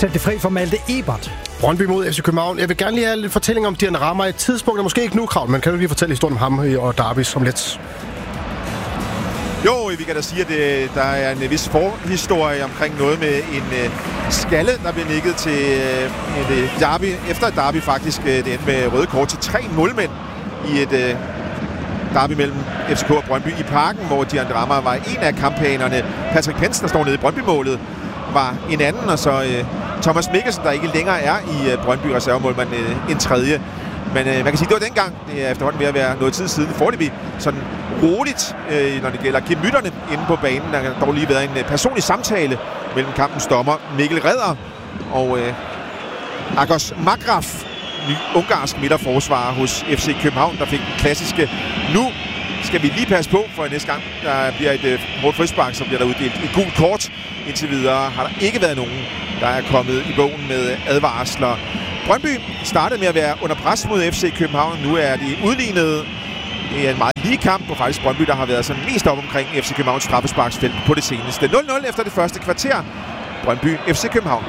Sæt det fri for Malte Ebert. Brøndby mod FC København. Jeg vil gerne lige have lidt fortælling om Dian Rammer. Et tidspunkt er måske ikke nu, Krav, men kan du lige fortælle historien om ham og Derby om lidt? Jo, vi kan da sige, at der er en vis forhistorie omkring noget med en skalle, der blev nikket til et derby. Efter et derby faktisk, det endte med røde kort til 3 målmænd i et derby mellem FCK og Brøndby i Parken, hvor Dian Rammer var en af kamphanerne. Patrick Pensen, der står nede i Brøndby-målet, var en anden, og så Thomas Mikkelsen, der ikke længere er i Brøndby reservemålmand, en tredje. Men man kan sige, det var dengang, det er efterhånden ved at være noget tid siden, foreløbig sådan roligt, når det gælder gemytterne inde på banen. Der har dog lige været en personlig samtale mellem kampens dommer Mikkel Redder og Agos Magraf, ny ungarsk midterforsvarer hos FC København, der fik den klassiske "nu skal vi lige passe på, for næste gang der bliver et hårdt frispark, så bliver der uddelt et gult kort." Indtil videre har der ikke været nogen, der er kommet i bogen med advarsler. Brøndby startede med at være under pres mod FC København. Nu er de udlignet. Det er en meget lige kamp, og faktisk Brøndby, der har været sådan mest op omkring FC Københavns straffesparksfelt på det seneste. 0-0 efter det første kvarter. Brøndby FC København.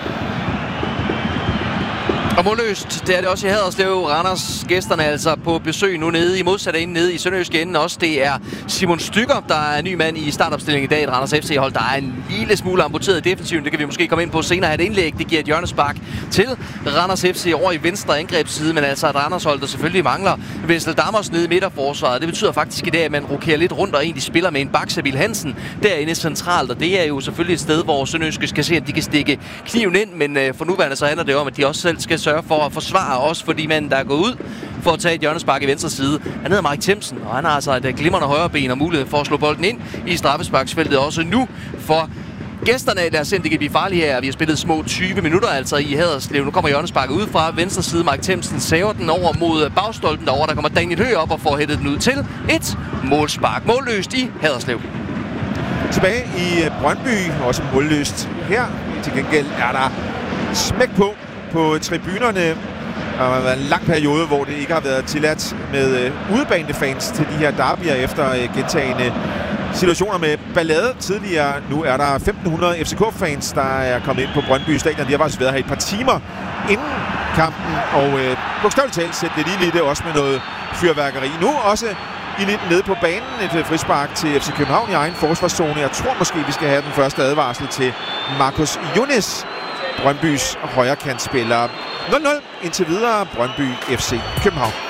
Og målløst, det er det også i Haderslev. Randers gæsterne altså på besøg nu nede i modsatte ende nede i Sønderjyske enden. Også det er Simon Stygger, der er ny mand i startopstillingen i dag. Et Randers FC-hold, der er en lille smule amputeret i defensiven. Det kan vi måske komme ind på senere. Et indlæg, det giver et hjørnespark til Randers FC over i venstre angrebsside. Men altså et Randers-hold, der selvfølgelig mangler Vessel Dammers nede i midterforsvaret. Det betyder faktisk i dag, at man rokerer lidt rundt og egentlig spiller med en Baksabil Hansen derinde centralt. Og det er jo selvfølgelig et sted, hvor Sønderjyske skal se, at de kan stikke kniven ind. Men for nuværende så handler det om, at de også selv skal sørge for at forsvare os, fordi manden, der er gået ud for at tage et hjørnespark i venstre side. Han hedder Mark Themsen, og han har altså et glimrende højre ben og mulighed for at slå bolden ind i straffesparksfeltet også nu for gæsterne. Lad os se, det kan blive farligt her. Vi har spillet små 20 minutter altså i Haderslev. Nu kommer hjørnesparket ud fra venstre side. Mark Themsen saver den over mod bagstolpen derovre. Der kommer Daniel Høgh op og får hættet den ud til et målspark. Målløst i Haderslev. Tilbage i Brøndby, også målløst her. Til gengæld er der smæk på tribunerne. Der har været en lang periode, hvor det ikke har været tilladt med udebanefans til de her derbyer efter gentagende situationer med ballade tidligere. Nu er der 1.500 FCK-fans, der er kommet ind på Brøndby Stadion. De har faktisk været her et par timer inden kampen, og bogstaveligt talt sætte det lige lidt også med noget fyrværkeri. Nu også i lidt nede på banen et frispark til FC København i egen forsvarszone. Jeg tror måske, vi skal have den første advarsel til Marcus Younes, Brøndbys højrekantspiller. 0-0 indtil videre. Brøndby FC København.